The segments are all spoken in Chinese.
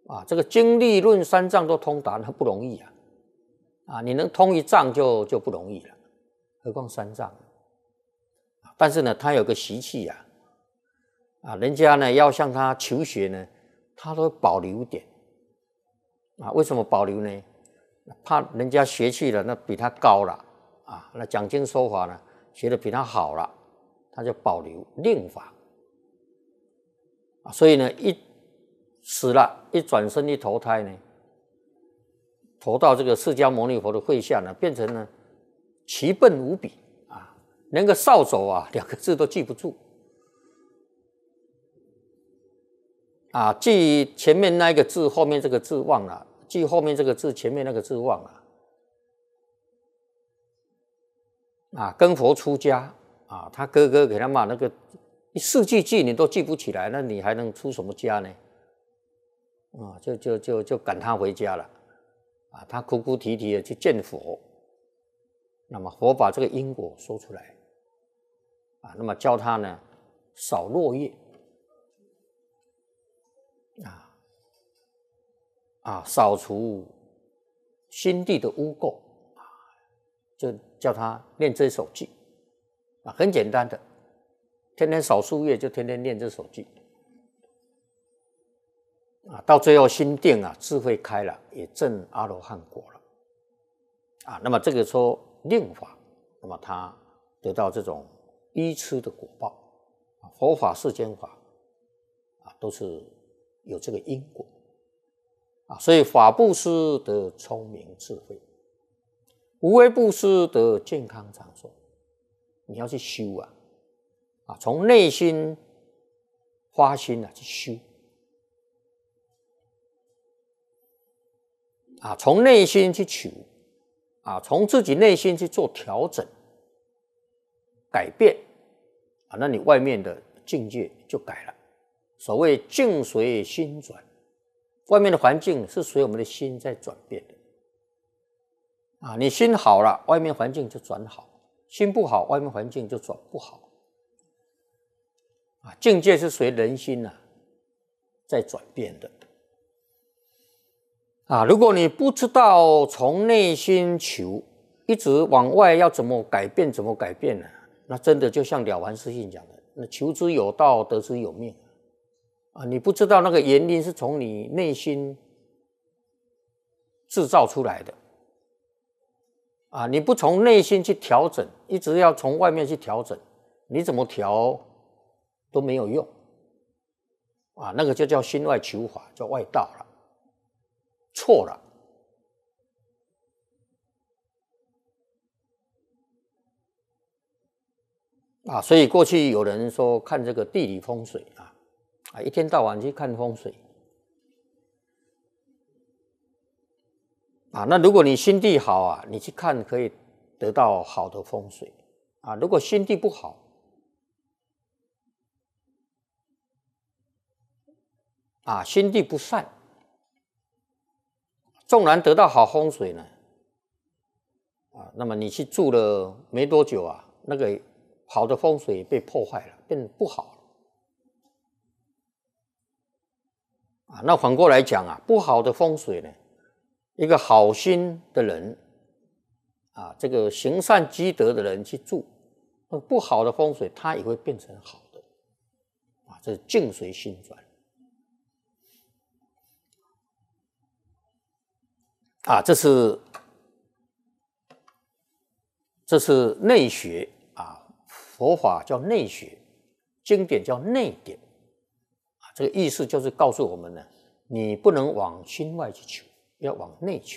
这个经历论三藏都通达，那不容易你能通一藏就不容易了，何况三藏。但是呢，他有个习气人家呢要向他求学呢，他都保留一点为什么保留呢？怕人家学去了，那比他高了那讲经说法呢，学得比他好了，他就保留令法所以呢，一死了，一转身一投胎呢，投到这个释迦牟尼佛的会下呢，变成呢奇笨无比连个扫帚2个字都记不住记前面那一个字，后面这个字忘了；记后面这个字，前面那个字忘了跟佛出家他哥哥给他骂那个4句偈你都记不起来，那你还能出什么家呢？就赶他回家了他哭哭啼啼的去见佛，那么佛把这个因果说出来那么教他呢扫落叶扫除心地的污垢就叫他念这首偈很简单的，天天扫树叶就天天念这首偈到最后心定智慧开了，也证阿罗汉果了那么这个说令法，那么他得到这种依痴的果报佛法世间法都是有这个因果所以法布施得聪明智慧，无为布施得健康长寿。你要去修从内心发心去修从内心去求从自己内心去做调整改变那你外面的境界就改了。所谓境随心转，外面的环境是随我们的心在转变的你心好了，外面环境就转好；心不好，外面环境就转不好境界是随人心在转变的如果你不知道从内心求，一直往外要怎么改变呢？那真的就像了凡四训讲的，那求之有道，得之有命你不知道那个原因是从你内心制造出来的你不从内心去调整，一直要从外面去调整，你怎么调都没有用那个就叫心外求法，叫外道了，错了所以过去有人说看这个地理风水一天到晚去看风水那如果你心地好你去看可以得到好的风水如果心地不好心地不善，纵然得到好风水呢那么你去住了没多久那个好的风水被破坏了，变不好了那反过来讲不好的风水呢，一个好心的人这个行善积德的人去住，那不好的风水它也会变成好的这是境随心转这是内学佛法叫内学，经典叫内典这个意思就是告诉我们呢，你不能往心外去求，要往内求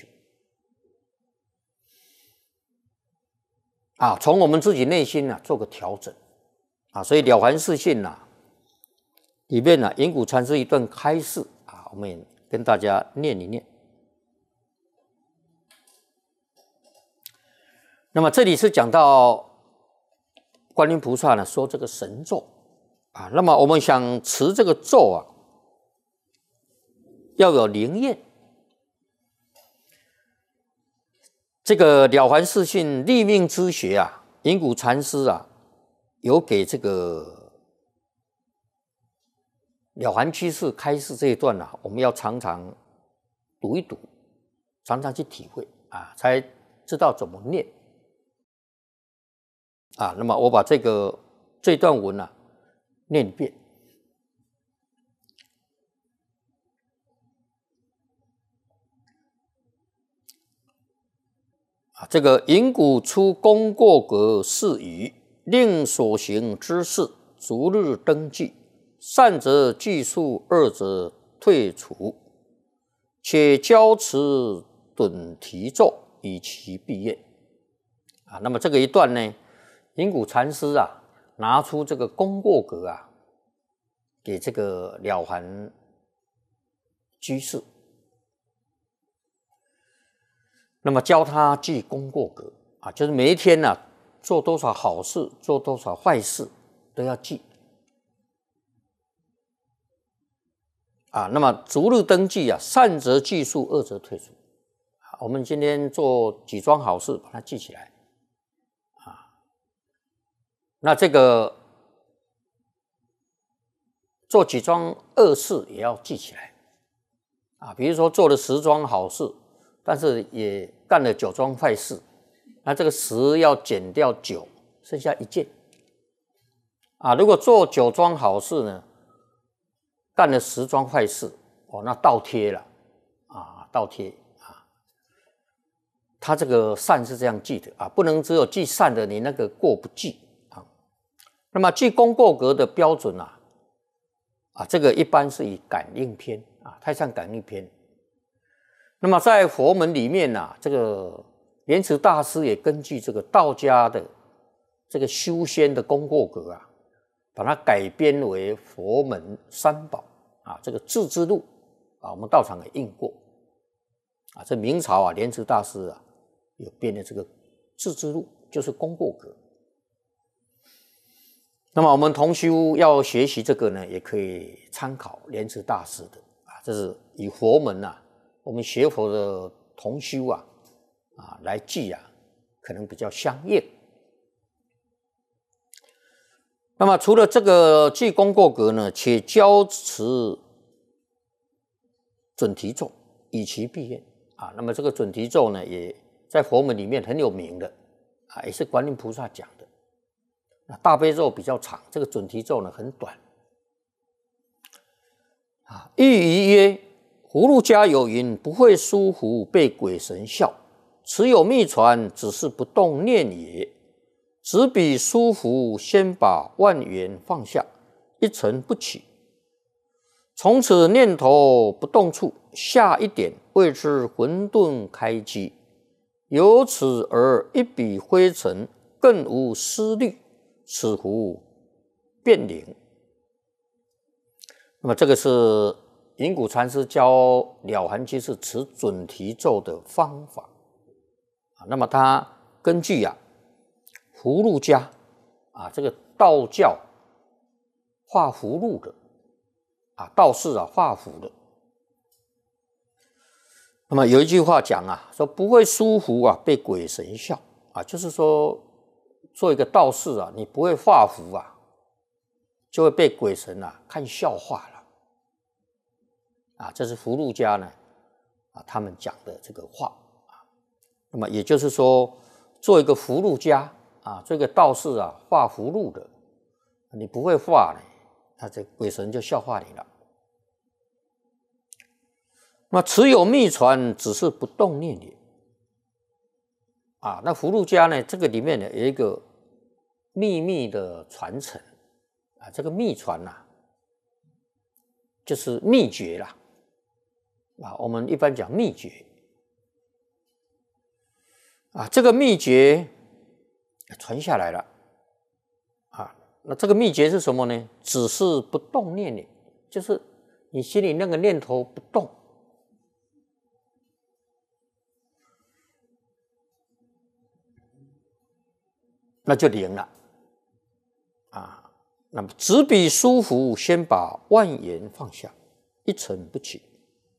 从我们自己内心做个调整所以了凡四训里面云谷禅师一段开示我们也跟大家念一念。那么这里是讲到观音菩萨呢说这个神咒那么我们想持这个咒要有灵验。这个了凡四训立命之学云谷禅师有给这个了凡居士开示这一段啊，我们要常常读一读，常常去体会啊，才知道怎么念啊。那么我把这段文啊念一遍。这个引古出功过格是语，令所行之事逐日登记，善则计数，恶则退除，且教持趸提咒，以其毕业。那么这个一段呢，引古禅师啊，拿出这个功过格啊，给这个了凡居士。那么教他记功过格啊，就是每一天呢、做多少好事，做多少坏事都要记啊。那么逐日登记啊，善则计数，恶则退除。我们今天做几桩好事，把它记起来啊。那这个做几桩恶事也要记起来啊。比如说做了10桩好事，但是也干了9桩坏事，那这个10要减掉9，剩下1件啊。如果做9桩好事呢，干了10桩坏事，那倒贴了啊，倒贴啊。他这个善是这样记的啊，不能只有记善的，你那个过不记啊。那么记功过格的标准啊，这个一般是以感应篇啊，太上感应篇。那么在佛门里面啊，这个莲池大师也根据这个道家的这个修仙的功过格啊，把它改编为佛门3宝啊，这个智之路啊，我们道场也印过啊。这明朝啊，莲池大师啊，有编的这个智之路，就是功过格。那么我们同修要学习这个呢，也可以参考莲池大师的啊，这是以佛门啊，我们学佛的同修啊来记啊，可能比较相应。那么除了这个记功过格呢，且教持准提咒，以其毕业啊。那么这个准提咒呢，也在佛门里面很有名的啊，也是观音菩萨讲的。那大悲咒比较长，这个准提咒呢很短啊。喻于曰：葫芦家有云，不会疏忽，被鬼神笑。此有秘传，只是不动念也。执笔疏忽，先把万缘放下，一尘不起。从此念头不动处，下一点，谓之混沌开机。由此而一笔灰尘，更无思虑，此乎变灵。那么这个是引古禅师教了凡居士持准提咒的方法那么他根据葫芦家这个道教画葫芦的道士画符的。那么有一句话讲说不会疏忽被鬼神笑就是说做一个道士你不会画符就会被鬼神看笑话了这是葫芦家呢他们讲的这个话那么也就是说做一个葫芦家这个道士画葫芦的，你不会画呢，那这鬼神就笑话你了。那持有秘传，只是不动念也那葫芦家呢，这个里面呢有一个秘密的传承这个秘传就是秘诀啦我们一般讲秘诀这个秘诀传下来了那这个秘诀是什么呢？只是不动念力，就是你心里那个念头不动那就灵了那么执笔疏忽，先把万缘放下，一尘不起。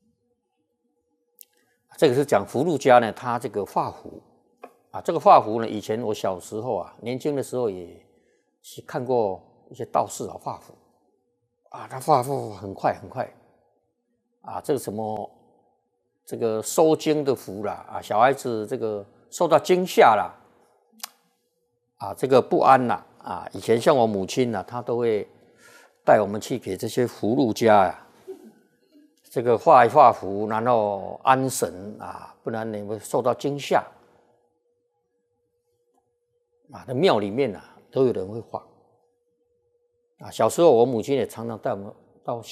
这个是讲葫芦家呢，他这个画符这个画符呢，以前我小时候年轻的时候也是看过一些道士画符啊，他画很快很快啊，这个什么这个收惊的符啦啊，小孩子这个受到惊吓啦啊，这个不安啦啊，以前像我母亲呐，她都会带我们去给这些符箓家呀，这个画一画符，然后安神啊，不然你会受到惊吓啊。那庙里面啊，都有人会画啊。小时候我母亲也常常带我们到